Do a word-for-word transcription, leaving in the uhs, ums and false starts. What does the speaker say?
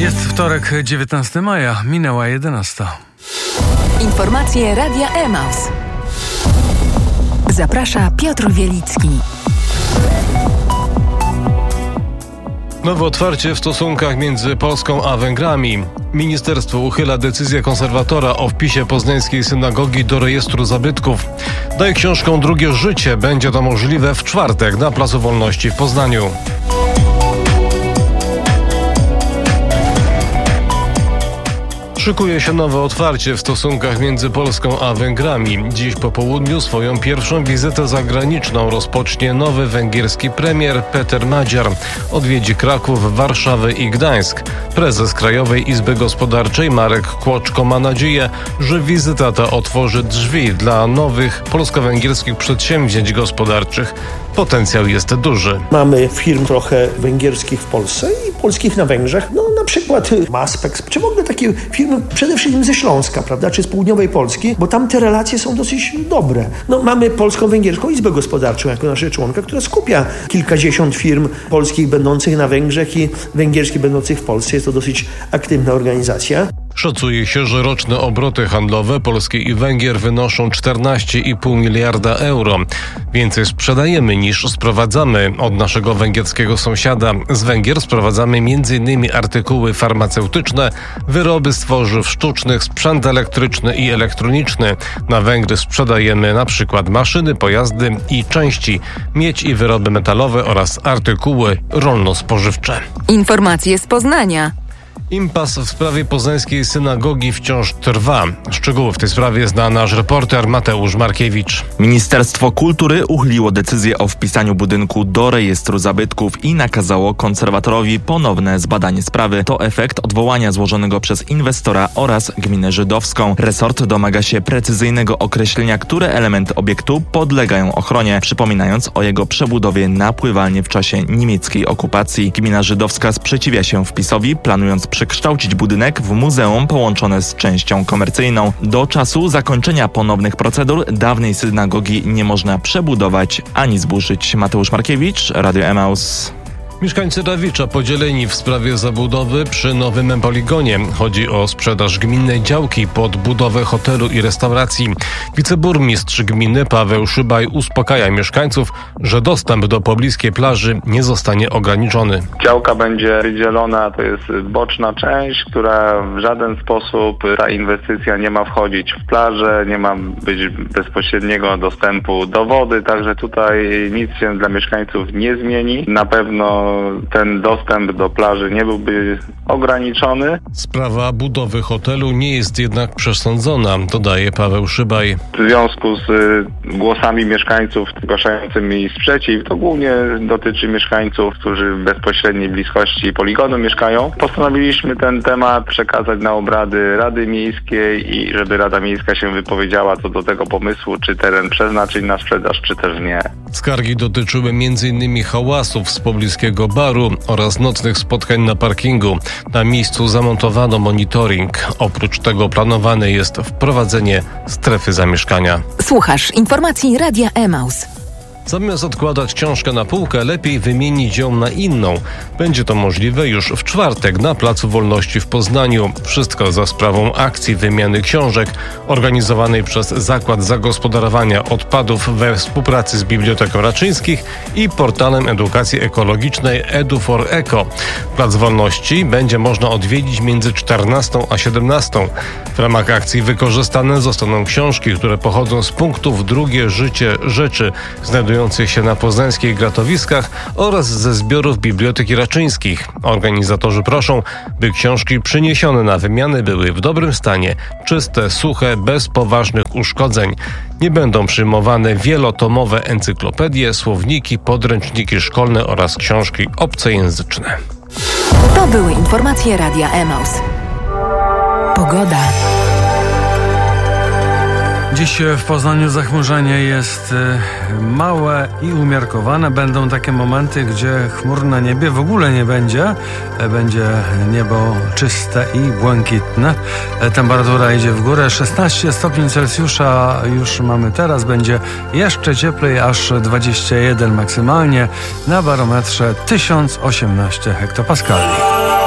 Jest wtorek, dziewiętnastego maja, minęła jedenasta. Informacje Radia Emaus. Zaprasza Piotr Wielicki. Nowe otwarcie w stosunkach między Polską a Węgrami. Ministerstwo uchyla decyzję konserwatora o wpisie poznańskiej synagogi do rejestru zabytków. Daj książką drugie życie. Będzie to możliwe w czwartek na Placu Wolności w Poznaniu. Szykuje się nowe otwarcie w stosunkach między Polską a Węgrami. Dziś po południu swoją pierwszą wizytę zagraniczną rozpocznie nowy węgierski premier Péter Magyar. Odwiedzi Kraków, Warszawę i Gdańsk. Prezes Krajowej Izby Gospodarczej Marek Kłoczko ma nadzieję, że wizyta ta otworzy drzwi dla nowych polsko-węgierskich przedsięwzięć gospodarczych. Potencjał jest duży. Mamy firm trochę węgierskich w Polsce i polskich na Węgrzech. No na przykład Maspex, czy w ogóle takie firmy przede wszystkim ze Śląska, prawda, czy z południowej Polski, bo tam te relacje są dosyć dobre. No mamy Polsko-Węgierską Izbę Gospodarczą jako nasze członka, która skupia kilkadziesiąt firm polskich będących na Węgrzech i węgierskich będących w Polsce. Jest to dosyć aktywna organizacja. Szacuje się, że roczne obroty handlowe Polski i Węgier wynoszą czternaście i pół miliarda euro. Więcej sprzedajemy niż sprowadzamy od naszego węgierskiego sąsiada. Z Węgier sprowadzamy między innymi artykuły farmaceutyczne, wyroby z tworzyw sztucznych, sprzęt elektryczny i elektroniczny. Na Węgry sprzedajemy na przykład maszyny, pojazdy i części, miedź i wyroby metalowe oraz artykuły rolno-spożywcze. Informacje z Poznania. Impas w sprawie poznańskiej synagogi wciąż trwa. Szczegóły w tej sprawie zna nasz reporter Mateusz Markiewicz. Ministerstwo Kultury uchyliło decyzję o wpisaniu budynku do rejestru zabytków i nakazało konserwatorowi ponowne zbadanie sprawy. To efekt odwołania złożonego przez inwestora oraz gminę żydowską. Resort domaga się precyzyjnego określenia, które elementy obiektu podlegają ochronie, przypominając o jego przebudowie na pływalnię w czasie niemieckiej okupacji. Gmina żydowska sprzeciwia się wpisowi, planując przekształcić budynek w muzeum połączone z częścią komercyjną. Do czasu zakończenia ponownych procedur dawnej synagogi nie można przebudować ani zburzyć. Mateusz Markiewicz, Radio Emaus. Mieszkańcy Rawicza podzieleni w sprawie zabudowy przy nowym poligonie. Chodzi o sprzedaż gminnej działki pod budowę hotelu i restauracji. Wiceburmistrz gminy Paweł Szybaj uspokaja mieszkańców, że dostęp do pobliskiej plaży nie zostanie ograniczony. Działka będzie wydzielona, to jest boczna część, która w żaden sposób, ta inwestycja nie ma wchodzić w plażę, nie ma być bezpośredniego dostępu do wody, także tutaj nic się dla mieszkańców nie zmieni. Na pewno ten dostęp do plaży nie byłby ograniczony. Sprawa budowy hotelu nie jest jednak przesądzona, dodaje Paweł Szybaj. W związku z głosami mieszkańców zgłaszającymi sprzeciw, to głównie dotyczy mieszkańców, którzy w bezpośredniej bliskości poligonu mieszkają. Postanowiliśmy ten temat przekazać na obrady Rady Miejskiej i żeby Rada Miejska się wypowiedziała co do tego pomysłu, czy teren przeznaczyć na sprzedaż, czy też nie. Skargi dotyczyły między innymi hałasów z pobliskiego baru oraz nocnych spotkań na parkingu. Na miejscu zamontowano monitoring. Oprócz tego planowane jest wprowadzenie strefy zamieszkania. Słuchasz informacji Radia Emaus. Zamiast odkładać książkę na półkę, lepiej wymienić ją na inną. Będzie to możliwe już w czwartek na Placu Wolności w Poznaniu. Wszystko za sprawą akcji wymiany książek organizowanej przez Zakład Zagospodarowania Odpadów we współpracy z Biblioteką Raczyńskich i portalem edukacji ekologicznej edu for eko. Plac Wolności będzie można odwiedzić między czternastą a siedemnastą. W ramach akcji wykorzystane zostaną książki, które pochodzą z punktów Drugie Życie Rzeczy, znajdujących się na poznańskich gratowiskach oraz ze zbiorów Biblioteki Raczyńskich. Organizatorzy proszą, by książki przyniesione na wymianę były w dobrym stanie, czyste, suche, bez poważnych uszkodzeń. Nie będą przyjmowane wielotomowe encyklopedie, słowniki, podręczniki szkolne oraz książki obcojęzyczne. To były informacje Radia Emaus. Pogoda. Dziś w Poznaniu zachmurzenie jest małe i umiarkowane. Będą takie momenty, gdzie chmur na niebie w ogóle nie będzie. Będzie niebo czyste i błękitne. Temperatura idzie w górę. szesnaście stopni Celsjusza już mamy teraz. Będzie jeszcze cieplej, aż dwadzieścia jeden maksymalnie. Na barometrze tysiąc osiemnaście hektopaskali.